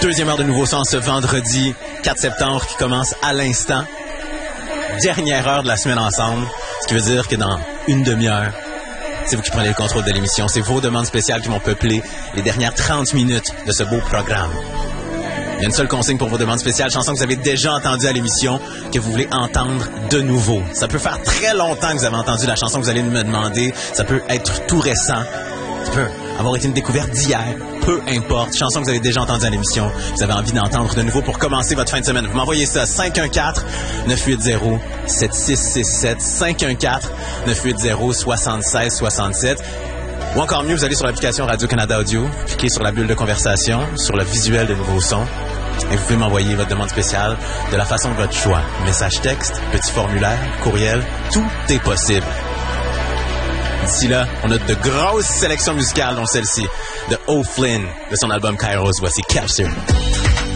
Deuxième heure de nouveau son ce vendredi 4 septembre qui commence à l'instant. Dernière heure de la semaine ensemble, ce qui veut dire que dans une demi-heure, c'est vous qui prenez le contrôle de l'émission. C'est vos demandes spéciales qui vont peupler les dernières 30 minutes de ce beau programme. Il y a une seule consigne pour vos demandes spéciales, chanson que vous avez déjà entendue à l'émission, que vous voulez entendre de nouveau. Ça peut faire très longtemps que vous avez entendu la chanson que vous allez me demander. Ça peut être tout récent. Ça peut avoir été une découverte d'hier. Peu importe. Chanson que vous avez déjà entendue à l'émission, vous avez envie d'entendre de nouveau pour commencer votre fin de semaine. Vous m'envoyez ça 514-980-7667. 514-980-7667. Ou encore mieux, vous allez sur l'application Radio-Canada Audio, cliquez sur la bulle de conversation, sur le visuel de nouveaux sons, et vous pouvez m'envoyer votre demande spéciale de la façon de votre choix. Message texte, petit formulaire, courriel, tout est possible. D'ici là, on a de grosses sélections musicales, dont celle-ci, de O'Flynn, de son album Kairos. Voici Capture.